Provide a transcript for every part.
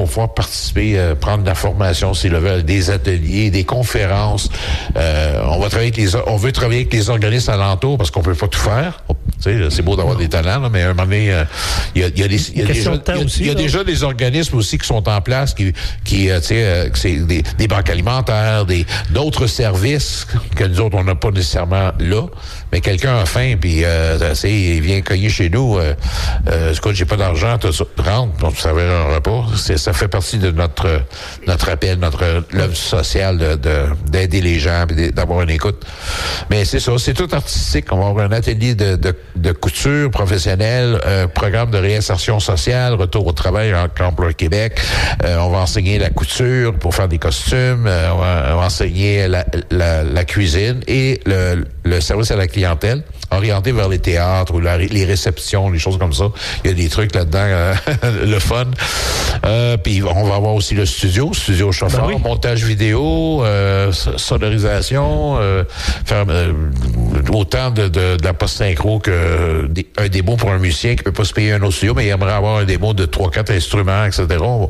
vont pouvoir participer, prendre de la formation s'ils le veulent, des ateliers, des conférences. On veut travailler avec les organismes alentours parce qu'on peut pas tout faire. Tu sais, c'est beau d'avoir des talents, là, mais à un moment donné, il y a déjà des organismes aussi qui sont en place, c'est des banques alimentaires, d'autres services que nous autres, on n'a pas nécessairement là, mais quelqu'un a faim, puis il vient cogner chez nous, écoute, j'ai pas d'argent, rentre, ça va un repas. Ça fait partie de notre appel, notre l'œuvre sociale d'aider les gens, puis d'avoir une écoute. Mais c'est ça, c'est tout artistique. On va avoir un atelier de couture professionnelle, un programme de réinsertion sociale, retour au travail en Emploi Québec. On va enseigner la couture pour faire des costumes. On va enseigner la cuisine et le service à la clientèle, orienté vers les théâtres ou les réceptions, les choses comme ça. Il y a des trucs là-dedans, le fun. Puis on va avoir aussi le studio chauffeur, montage vidéo, sonorisation, faire autant de la post-synchro que un démo pour un musicien qui peut pas se payer un autre studio, mais il aimerait avoir un démo de 3-4 instruments, etc.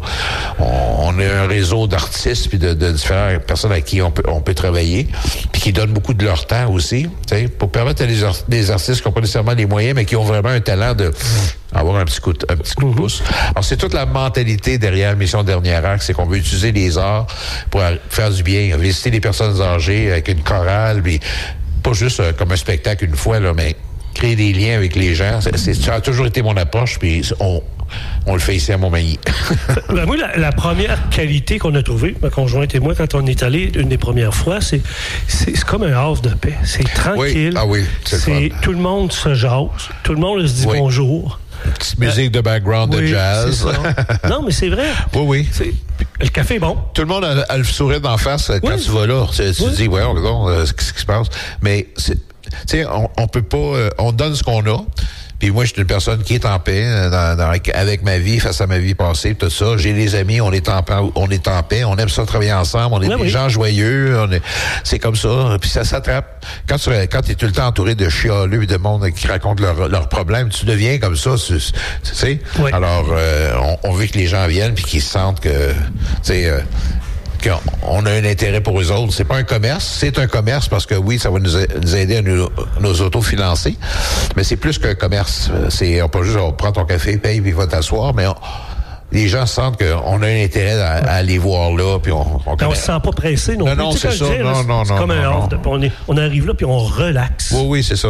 On a un réseau d'artistes puis de différentes personnes avec qui on peut travailler, puis qui donnent beaucoup de leur temps aussi, pour permettre à des artistes qui n'ont pas nécessairement les moyens, mais qui ont vraiment un talent de avoir un petit coup de pouce. Alors, c'est toute la mentalité derrière Mission Dernière Acte, c'est qu'on veut utiliser les arts pour faire du bien, visiter les personnes âgées avec une chorale, puis pas juste comme un spectacle une fois, là, mais créer des liens avec les gens. Ça a toujours été mon approche, puis on le fait ici à Montmagny. Moi, la première qualité qu'on a trouvée, ma conjointe et moi, quand on est allé une des premières fois, c'est comme un havre de paix. C'est tranquille. C'est tout le monde se jase. Tout le monde se dit bonjour. Une petite musique de background de jazz. Non, mais c'est vrai. Oui. Le café est bon. Tout le monde a le sourire d'en face quand tu vas là. Tu te dis, qu'est-ce qui se passe? Mais, tu sais, on peut pas... on donne ce qu'on a. Puis moi, je suis une personne qui est en paix avec ma vie, face à ma vie passée, tout ça. J'ai des amis, on est en paix, on aime ça travailler ensemble, on est des gens joyeux, c'est comme ça. Puis ça s'attrape. Quand t'es tout le temps entouré de chialeux et de monde qui racontent leurs problèmes, tu deviens comme ça, tu sais. Oui. Alors, on veut que les gens viennent puis qu'ils sentent que, tu sais... qu'on a un intérêt pour eux autres. C'est pas un commerce, c'est un commerce parce que oui, ça va nous aider à nous autofinancer, mais c'est plus qu'un commerce. On pas juste on prend ton café, paye, puis va t'asseoir, mais les gens sentent qu'on a un intérêt à aller voir là, puis on se sent pas pressé non plus. Non, c'est ça. C'est comme un havre. On arrive là, puis on relaxe. Oui, c'est ça.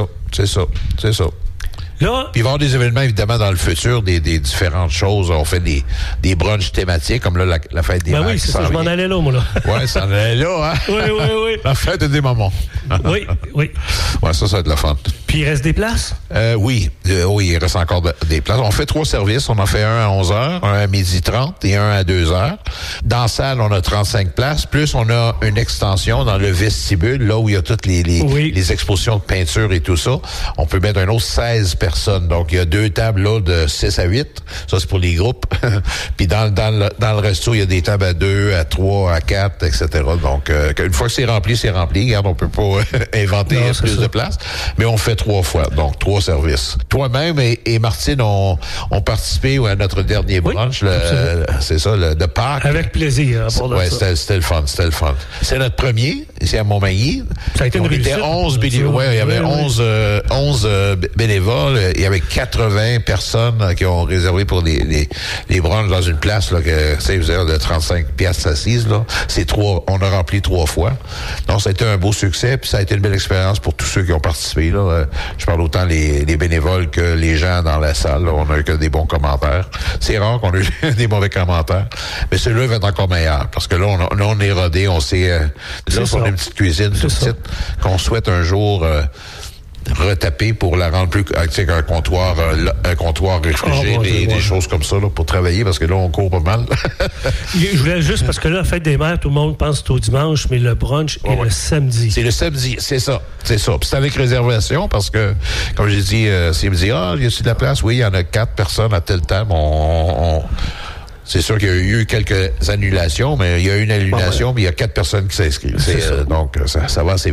Là, puis il va y avoir des événements, évidemment, dans le futur, des différentes choses. On fait des brunchs thématiques, comme là, la fête des mères. Oui, c'est ça, je m'en allais là, moi, là. Oui, ça en allait là, hein? Oui. La fête des mamans. Oui. Ouais, ça va être le fun. Puis il reste des places? Oui, il reste encore des places. On fait 3 services. On en fait un à 11h, un à 12h30 et un à 2h. Dans la salle, on a 35 places. Plus, on a une extension dans le vestibule, là où il y a toutes les expositions de peinture et tout ça. On peut mettre un autre 16 personnes. Donc, il y a 2 tables là de 6 à 8. Ça, c'est pour les groupes. Puis dans le resto, il y a des tables à 2, à 3, à 4, etc. Donc, une fois que c'est rempli, c'est rempli. Regarde, on peut pas inventer plus de place. Mais on fait 3 fois. Donc, 3 services. Toi-même et Martine ont participé à notre dernier brunch. C'est ça, de Pâques. Avec plaisir. Oui, c'était le fun. C'est notre premier, ici à Montmagny. Ça a été une réussite. 11 bénévoles. Ouais, il y avait 11 bénévoles. Il y avait 80 personnes qui ont réservé pour les brunchs dans une place là, que c'est de 35 piastres assises. Là. On a rempli 3 fois. Donc, ça a été un beau succès, puis ça a été une belle expérience pour tous ceux qui ont participé. Là. Je parle autant les bénévoles que les gens dans la salle. Là. On a eu que des bons commentaires. C'est rare qu'on ait eu des mauvais commentaires. Mais celui-là va être encore meilleur, parce que là, on est rodé, on sait... là, on a une petite cuisine toute petite qu'on souhaite un jour... retaper pour la rendre plus avec un comptoir réfrigéré, des choses comme ça là, pour travailler, parce que là on court pas mal. Je voulais juste, parce que là, la fête des mères, tout le monde pense que c'est au dimanche, mais le brunch est le samedi. C'est le samedi, c'est ça. Puis c'est avec réservation, parce que, comme j'ai dit, s'il me dit, y a-t-il de la place? Oui, il y en a 4 personnes à telle table. C'est sûr qu'il y a eu quelques annulations, mais il y a une annulation, mais il y a 4 personnes qui s'inscrivent. Donc, ça va assez vite.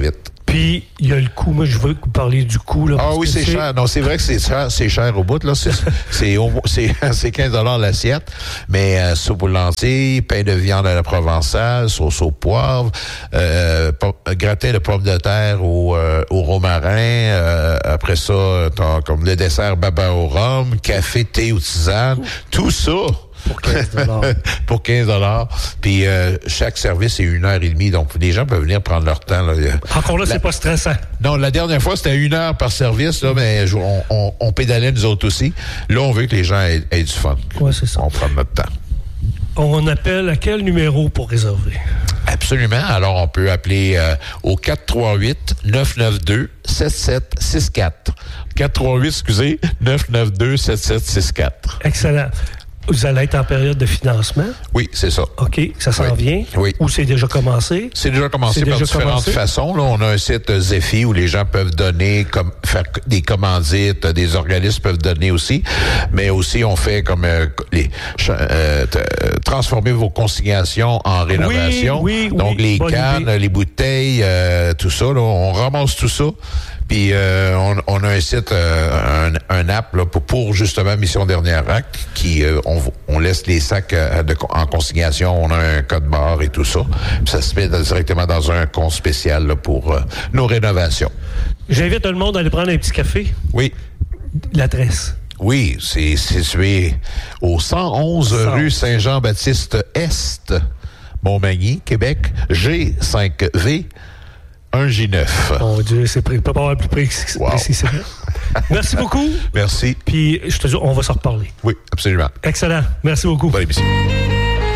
Puis, il y a le coût. Moi, je veux que vous parliez du coût. Là, oui, c'est cher. Non, c'est vrai que c'est cher au bout. Là. C'est 15 $ l'assiette. Mais soupe aux lentilles, pain de viande à la provençale, sauce au poivre, gratin de pommes de terre au romarin. Après ça, t'as comme le dessert baba au rhum, café, thé ou tisane. Tout ça. Pour 15 $. Pour 15 $. Puis chaque service est 1h30, donc les gens peuvent venir prendre leur temps. Là. Encore là, c'est pas stressant. Non, la dernière fois, c'était 1 heure par service, là, mais on pédalait nous autres aussi. Là, on veut que les gens aient du fun. Oui, c'est ça. On prend notre temps. On appelle à quel numéro pour réserver? Absolument. Alors, on peut appeler au 438-992-7764. 438-992-7764. Excellent. Vous allez être en période de financement? Oui, c'est ça. OK, ça s'en vient? Oui. Ou c'est déjà commencé? C'est déjà commencé par différentes façons. Là, on a un site Zephy où les gens peuvent donner, faire des commandites, des organismes peuvent donner aussi. Mais aussi, on fait comme transformer vos consignations en rénovation. Donc, les cannes, les bouteilles, tout ça, là, on ramasse tout ça. Puis on a un site, un app là, pour justement Mission Dernier Acte qui on laisse les sacs en consignation, on a un code barre et tout ça. Puis ça se met directement dans un compte spécial là, pour nos rénovations. J'invite tout le monde à aller prendre un petit café. Oui. L'adresse. Oui, c'est situé au 111 rue Saint-Jean-Baptiste-Est, Montmagny, Québec, G5V. 1J9. Mon Dieu, c'est pas mal plus précis. Wow. Merci beaucoup. Merci. Puis, je te dis, on va s'en reparler. Oui, absolument. Excellent. Merci beaucoup. Bonne émission.